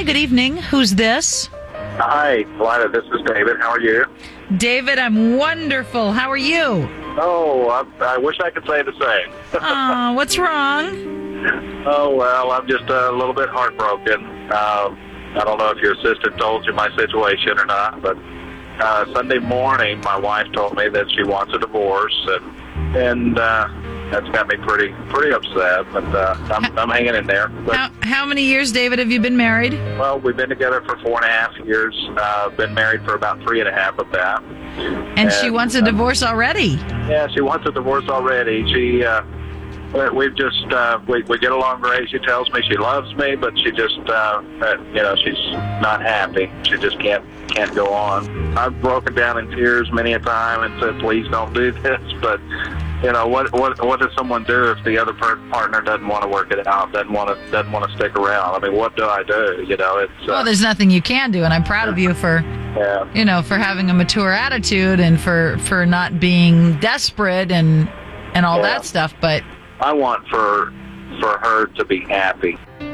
Hi, good evening. Who's this? Hi, Lila, this is David. How are you? David, I'm wonderful. How are you? Oh, I wish I could say the same. What's wrong? Oh, well, I'm just a little bit heartbroken. I don't know if your assistant told you my situation or not, but Sunday morning my wife told me that she wants a divorce, and that's got me pretty upset, but I'm hanging in there. But, How many years, David, have you been married? well, we've been together for 4.5 years, been married for about 3.5 of that. And she wants a divorce already. Yeah, she wants a divorce already. We've just, we get along great. She tells me she loves me, but she just, she's not happy. She just can't go on. I've broken down in tears many a time and said, please don't do this, but what does someone do if the other partner doesn't want to work it out, doesn't want to stick around? I mean, what do I do? Well, there's nothing you can do, and I'm proud of you for, for having a mature attitude and for not being desperate and all that stuff. But I want for her to be happy.